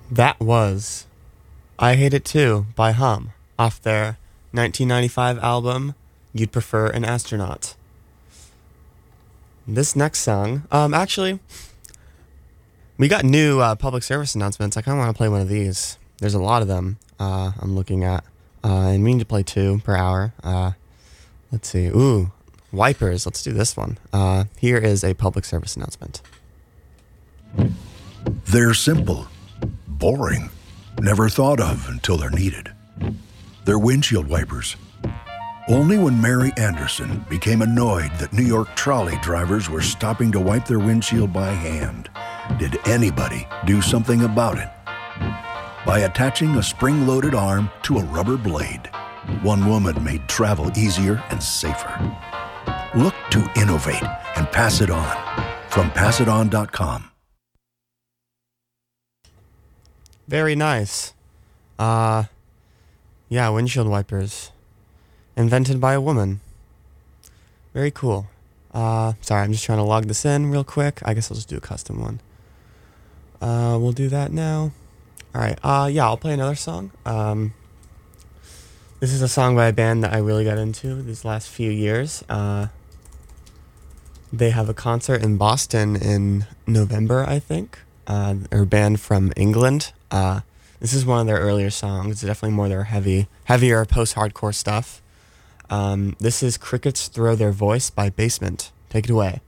That was I Hate It Too by Hum off their 1995 album You'd Prefer an Astronaut. This next song, actually, we got new public service announcements. I kind of want to play one of these. There's a lot of them I'm looking at. And we need to play two per hour. Let's see. Ooh, wipers. Let's do this one. Here is a public service announcement. They're simple, boring, never thought of until they're needed. They're windshield wipers. Only when Mary Anderson became annoyed that New York trolley drivers were stopping to wipe their windshield by hand did anybody do something about it. By attaching a spring-loaded arm to a rubber blade, one woman made travel easier and safer. Look to innovate and pass it on. From passiton.com. Very nice. Yeah, windshield wipers. Invented by a woman. Very cool. Sorry, I'm just trying to log this in real quick. I guess I'll just do a custom one. We'll do that now. Alright, yeah, I'll play another song. This is a song by a band that I really got into these last few years. They have a concert in Boston in November, I think. They're a band from England. This is one of their earlier songs. It's definitely more their heavier post-hardcore stuff. This is Crickets Throw Their Voice by Basement. Take it away.